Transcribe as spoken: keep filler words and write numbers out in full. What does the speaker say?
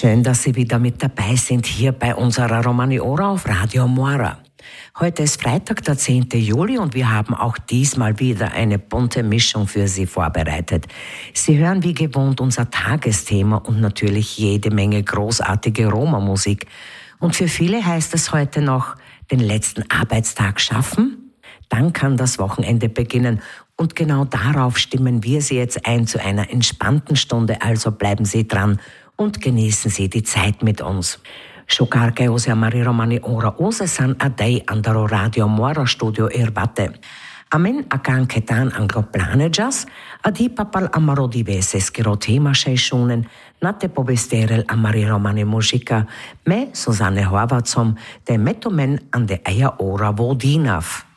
Schön, dass Sie wieder mit dabei sind hier bei unserer Romani-Ora auf Radio Mora. Heute ist Freitag, der zehnten Juli und wir haben auch diesmal wieder eine bunte Mischung für Sie vorbereitet. Sie hören wie gewohnt unser Tagesthema und natürlich jede Menge großartige Roma-Musik. Und für viele heißt es heute noch, den letzten Arbeitstag schaffen? Dann kann das Wochenende beginnen. Und genau darauf stimmen wir Sie jetzt ein zu einer entspannten Stunde. Also bleiben Sie dran und genießen Sie die Zeit mit uns. Shukar che ose amari romani ora ose san adei andaro Radio Mora Studio Irbate. Amen akan ketan anglo planejas, adi papal amaro divese skiro tema sessionen, nate pobesterel amari romani musika, me Susanne Horvathom, de metomen an de eia ora vodinav.